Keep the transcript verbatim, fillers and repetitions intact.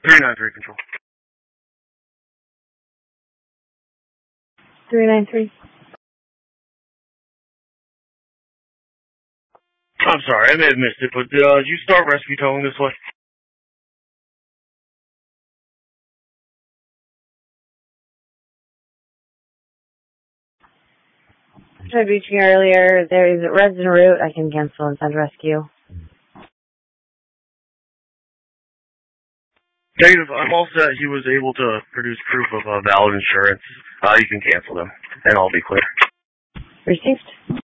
three nine three control. three nine three. I'm sorry, I may have missed it, but uh, did you start rescue towing this way? Tried reaching earlier. There is a resident route. I can cancel and send rescue. Dave, I'm all set. He was able to produce proof of uh, valid insurance. Uh, you can cancel them, and I'll be clear. Received.